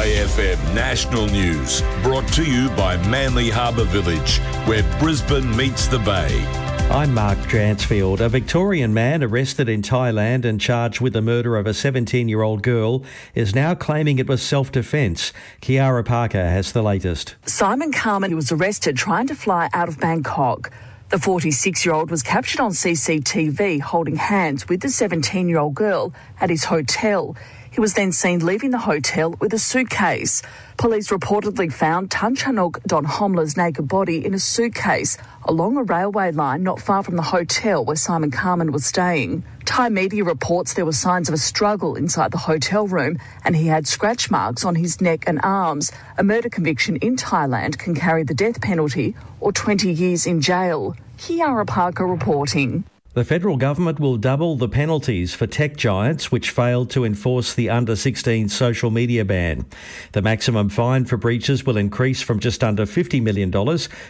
Bay FM National News, brought to you by Manly Harbour Village, where Brisbane meets the Bay. I'm Mark Dransfield. A Victorian man arrested in Thailand and charged with the murder of a 17-year-old girl is now claiming it was self-defence. Kiara Parker has the latest. Simon Carmen was arrested trying to fly out of Bangkok. The 46-year-old was captured on CCTV holding hands with the 17-year-old girl at his hotel. He was then seen leaving the hotel with a suitcase. Police reportedly found Tan Chanuk Don Homla's naked body in a suitcase along a railway line not far from the hotel where Simon Carmen was staying. Thai media reports there were signs of a struggle inside the hotel room and he had scratch marks on his neck and arms. A murder conviction in Thailand can carry the death penalty or 20 years in jail. Kiara Parker reporting. The federal government will double the penalties for tech giants which failed to enforce the under-16 social media ban. The maximum fine for breaches will increase from just under $50 million to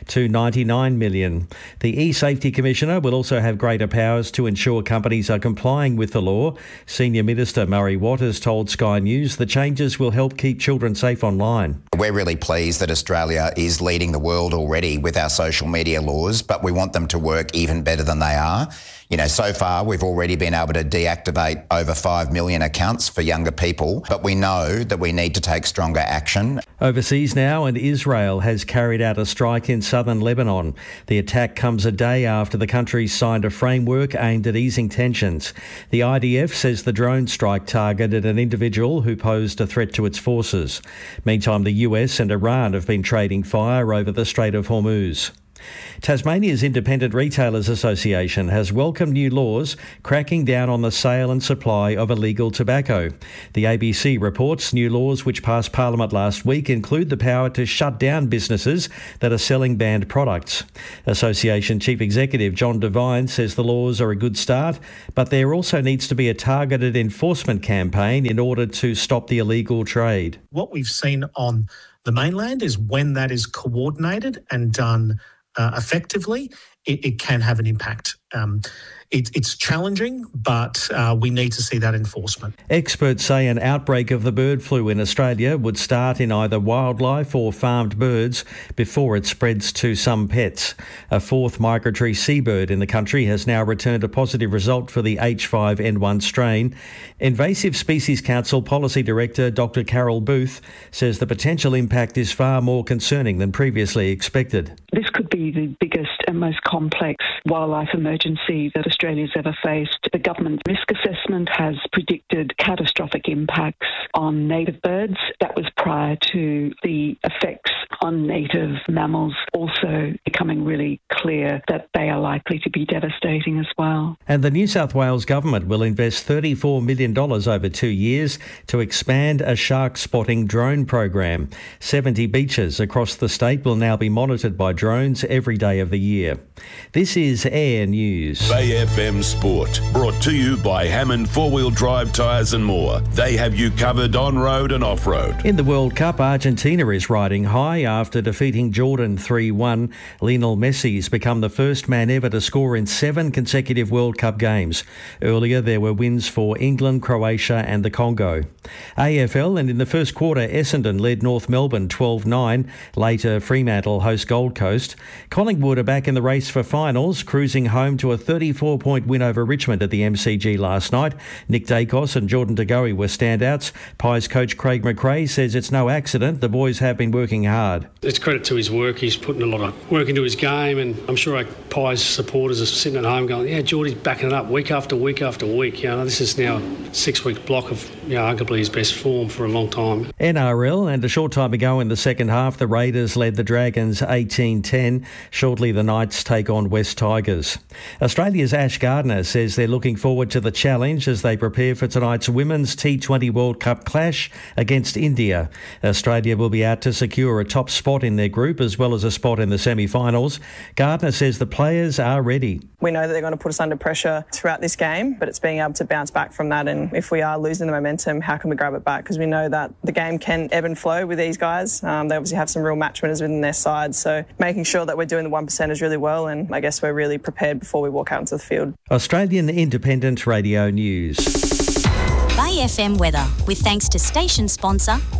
$99 million. The E-Safety Commissioner will also have greater powers to ensure companies are complying with the law. Senior Minister Murray Watt has told Sky News the changes will help keep children safe online. We're really pleased that Australia is leading the world already with our social media laws, but we want them to work even better than they are. You know, so far we've already been able to deactivate over 5 million accounts for younger people, but we know that we need to take stronger action. Overseas now, and Israel has carried out a strike in southern Lebanon. The attack comes a day after the country signed a framework aimed at easing tensions. The IDF says the drone strike targeted an individual who posed a threat to its forces. Meantime, the US and Iran have been trading fire over the Strait of Hormuz. Tasmania's Independent Retailers Association has welcomed new laws cracking down on the sale and supply of illegal tobacco. The ABC reports new laws which passed Parliament last week include the power to shut down businesses that are selling banned products. Association Chief Executive John Devine says the laws are a good start, but there also needs to be a targeted enforcement campaign in order to stop the illegal trade. What we've seen on the mainland is when that is coordinated and done effectively, it can have an impact. It's challenging, but we need to see that enforcement. Experts say an outbreak of the bird flu in Australia would start in either wildlife or farmed birds before it spreads to some pets. A fourth migratory seabird in the country has now returned a positive result for the H5N1 strain. Invasive Species Council Policy Director Dr. Carol Booth says the potential impact is far more concerning than previously expected. This could be the biggest and most complex wildlife emergency that Australia's ever faced. The government risk assessment has predicted catastrophic impacts on native birds. That was prior to the effects on native mammals also becoming really clear that they are likely to be devastating as well. And the New South Wales government will invest $34 million over 2 years to expand a shark spotting drone program. 70 beaches across the state will now be monitored by drones every day of the year. This is Air News. Bay FM Sport, brought to you by Hammond 4-Wheel Drive Tyres and More. They have you covered on-road and off-road. In the World Cup, Argentina is riding high after defeating Jordan 3-1. Lionel Messi's become the first man ever to score in 7 consecutive World Cup games. Earlier, there were wins for England, Croatia and the Congo. AFL, and in the first quarter, Essendon led North Melbourne 12-9. Later, Fremantle host Gold Coast. Collingwood are back in the race for finals, cruising home to a 34-point win over Richmond at the MCG last night. Nick Dacos and Jordan De Goey were standouts. Pies coach Craig McRae says it's no accident. The boys have been working hard. It's credit to his work. He's putting a lot of work into his game, and I'm sure our Pies supporters are sitting at home going, yeah, Geordie's backing it up week after week after week. You know, this is now a 6-week block of, you know, arguably his best form for a long time. NRL, and a short time ago in the second half, the Raiders led the Dragons 18-10. Shortly, the Knights take on West Tigers. Australia's Ash Gardner says they're looking forward to the challenge as they prepare for tonight's Women's T20 World Cup clash against India. Australia will be out to secure a top spot in their group as well as a spot in the semi-finals. Gardner says the players are ready. We know that they're going to put us under pressure throughout this game, but it's being able to bounce back from that. And if we are losing the momentum, how can we grab it back? Because we know that the game can ebb and flow with these guys. They obviously have some real match winners within their side. So making sure that we're doing the 1%ers really well, and I guess we're really prepared before we walk out into the field. Australian Independent Radio News. Bay FM weather, with thanks to station sponsor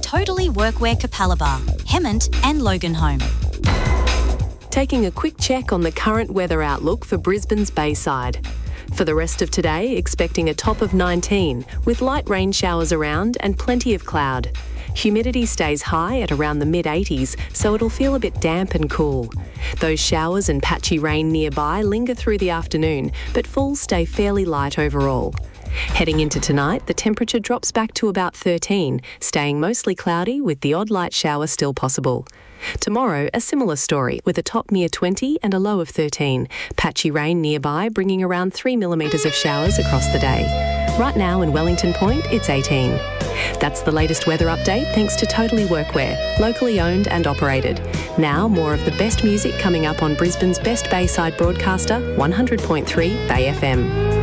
Totally Workwear Capalaba, Hemmant and Loganholme. Taking a quick check on the current weather outlook for Brisbane's Bayside. For the rest of today, expecting a top of 19, with light rain showers around and plenty of cloud. Humidity stays high at around the mid-80s, so it'll feel a bit damp and cool. Those showers and patchy rain nearby linger through the afternoon, but falls stay fairly light overall. Heading into tonight, the temperature drops back to about 13, staying mostly cloudy with the odd light shower still possible. Tomorrow, a similar story, with a top near 20 and a low of 13. Patchy rain nearby, bringing around 3 millimetres of showers across the day. Right now in Wellington Point, it's 18. That's the latest weather update thanks to Totally Workwear, locally owned and operated. Now, more of the best music coming up on Brisbane's best Bayside broadcaster, 100.3 Bay FM.